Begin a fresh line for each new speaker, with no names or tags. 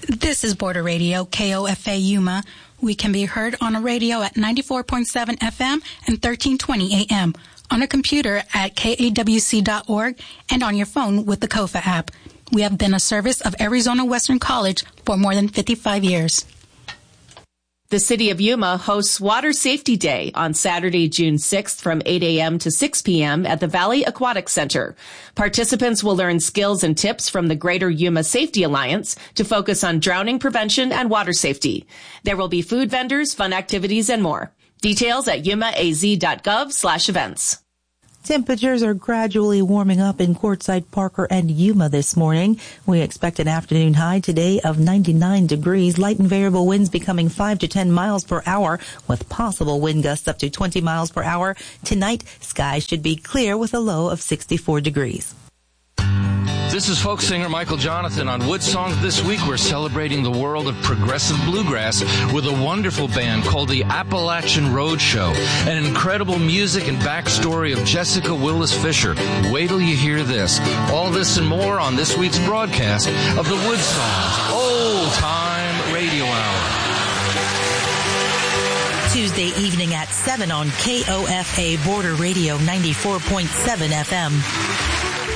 This is Border Radio, KOFA Yuma. We can be heard on a radio at 94.7 FM and 1320 AM, on a computer at kawc.org, and on your phone with the KOFA app. We have been a service of Arizona Western College for more than 55 years.
The City of Yuma hosts Water Safety Day on Saturday, June 6th from 8 a.m. to 6 p.m. at the Valley Aquatic Center. Participants will learn skills and tips from the Greater Yuma Safety Alliance to focus on drowning prevention and water safety. There will be food vendors, fun activities, and more. Details at yumaaz.gov/events.
Temperatures are gradually warming up in Quartzsite, Parker, and Yuma this morning. We expect an afternoon high today of 99 degrees. Light and variable winds becoming 5 to 10 miles per hour with possible wind gusts up to 20 miles per hour. Tonight, skies should be clear with a low of 64 degrees.
This is folk singer Michael Jonathan. On Wood Songs this week, we're celebrating the world of progressive bluegrass with a wonderful band called the Appalachian Road Show. An incredible music and backstory of Jessica Willis Fisher. Wait till you hear this. All this and more on this week's broadcast of the Wood Songs Old Time Radio Hour.
Tuesday evening at 7 on KOFA Border Radio 94.7 FM.